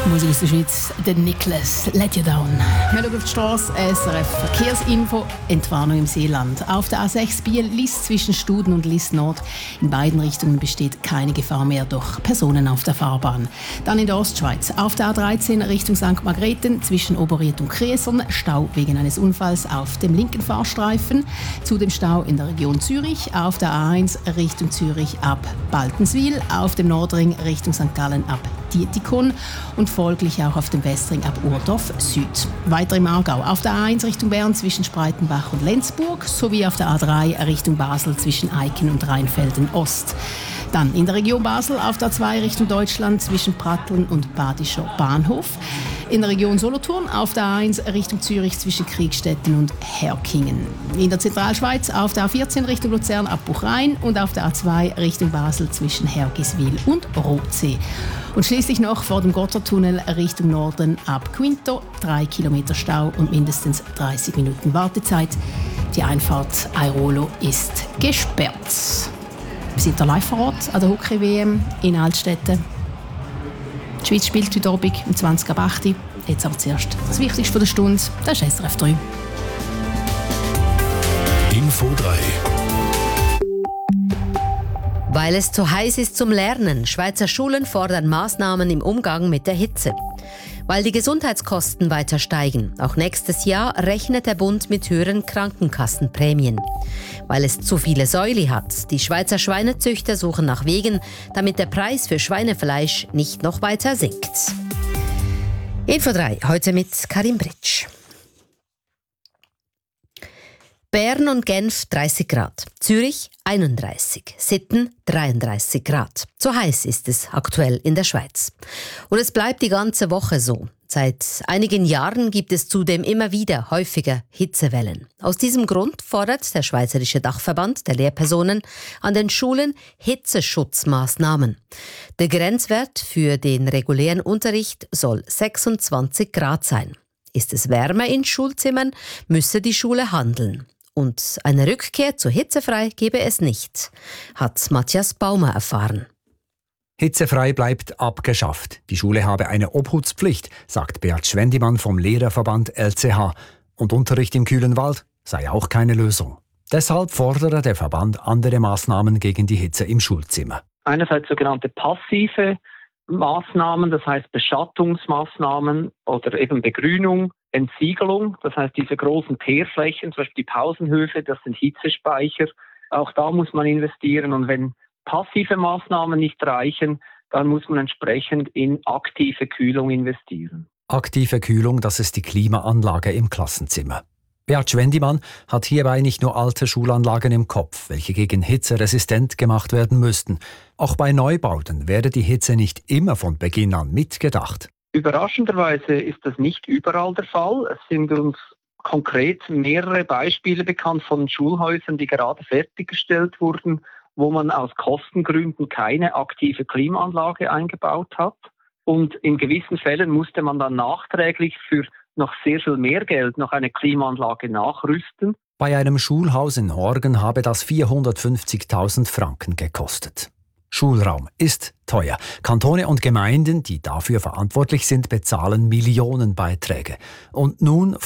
Musik aus der Schweiz, der Nicholas, Let You Down. Wir schauen auf die Strasse, SRF Verkehrsinfo, Entwarnung im Seeland. Auf der A6 Biel-Liss zwischen Studen und Liss-Nord. In beiden Richtungen besteht keine Gefahr mehr durch Personen auf der Fahrbahn. Dann in der Ostschweiz. Auf der A13 Richtung St. Margrethen zwischen Oberried und Kriesern. Stau wegen eines Unfalls auf dem linken Fahrstreifen. Zudem Stau in der Region Zürich. Auf der A1 Richtung Zürich ab Baltenswil. Auf dem Nordring Richtung St. Gallen ab Dietikon. Und folglich auch auf dem Westring ab Urdorf Süd. Weiter im Aargau auf der A1 Richtung Bern zwischen Spreitenbach und Lenzburg sowie auf der A3 Richtung Basel zwischen Eiken und Rheinfelden Ost. Dann in der Region Basel auf der A2 Richtung Deutschland zwischen Pratteln und Badischer Bahnhof. In der Region Solothurn auf der A1 Richtung Zürich zwischen Kriegstetten und Herkingen. In der Zentralschweiz auf der A14 Richtung Luzern ab Buchrhein und auf der A2 Richtung Basel zwischen Hergiswil und Rothsee. Und schließlich noch vor dem Gotthardtunnel Richtung Norden ab Quinto. 3 Kilometer Stau und mindestens 30 Minuten Wartezeit. Die Einfahrt Airolo ist gesperrt. Wir sind live vor Ort an der Hockey-WM in Altstätten. Die Schweiz spielt heute Abend um 20:08 Uhr. Jetzt aber zuerst das Wichtigste von der Stunde, das ist SRF 3. Info 3. Weil es zu heiß ist zum Lernen, Schweizer Schulen fordern Maßnahmen im Umgang mit der Hitze. Weil die Gesundheitskosten weiter steigen. Auch nächstes Jahr rechnet der Bund mit höheren Krankenkassenprämien. Weil es zu viele Säule hat. Die Schweizer Schweinezüchter suchen nach Wegen, damit der Preis für Schweinefleisch nicht noch weiter sinkt. Info 3, heute mit Karim Britsch. Bern und Genf 30 Grad, Zürich 31, Sitten 33 Grad. So heiß ist es aktuell in der Schweiz. Und es bleibt die ganze Woche so. Seit einigen Jahren gibt es zudem immer wieder häufiger Hitzewellen. Aus diesem Grund fordert der Schweizerische Dachverband der Lehrpersonen an den Schulen Hitzeschutzmaßnahmen. Der Grenzwert für den regulären Unterricht soll 26 Grad sein. Ist es wärmer in Schulzimmern, müsse die Schule handeln. Und eine Rückkehr zu hitzefrei gebe es nicht, hat Matthias Baumer erfahren. Hitzefrei bleibt abgeschafft. Die Schule habe eine Obhutspflicht, sagt Beat Schwendimann vom Lehrerverband LCH. Und Unterricht im kühlen Wald sei auch keine Lösung. Deshalb fordere der Verband andere Maßnahmen gegen die Hitze im Schulzimmer. Einerseits sogenannte passive Maßnahmen, das heißt Beschattungsmaßnahmen oder eben Begrünung, Entsiegelung, das heißt diese großen Teerflächen, zum Beispiel die Pausenhöfe, das sind Hitzespeicher. Auch da muss man investieren und wenn passive Maßnahmen nicht reichen, dann muss man entsprechend in aktive Kühlung investieren. Aktive Kühlung, das ist die Klimaanlage im Klassenzimmer. Beat Schwendimann hat hierbei nicht nur alte Schulanlagen im Kopf, welche gegen Hitze resistent gemacht werden müssten. Auch bei Neubauten werde die Hitze nicht immer von Beginn an mitgedacht. Überraschenderweise ist das nicht überall der Fall. Es sind uns konkret mehrere Beispiele bekannt von Schulhäusern, die gerade fertiggestellt wurden, wo man aus Kostengründen keine aktive Klimaanlage eingebaut hat. Und in gewissen Fällen musste man dann nachträglich für noch sehr viel mehr Geld noch eine Klimaanlage nachrüsten. Bei einem Schulhaus in Horgen habe das 450.000 Franken gekostet. Schulraum ist teuer. Kantone und Gemeinden, die dafür verantwortlich sind, bezahlen Millionenbeiträge. Und nun